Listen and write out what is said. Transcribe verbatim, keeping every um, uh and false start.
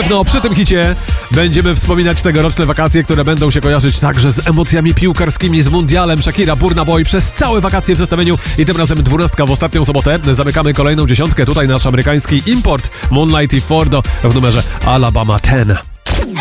pewno przy tym hicie będziemy wspominać tegoroczne wakacje, które będą się kojarzyć także z emocjami piłkarskimi, z mundialem. Shakira, Burna Boy przez całe wakacje w zestawieniu i tym razem dwunastka w ostatnią sobotę. Zamykamy kolejną dziesiątkę. Tutaj nasz amerykański import Moonlight i Fordo w numerze Alabama dziesięć.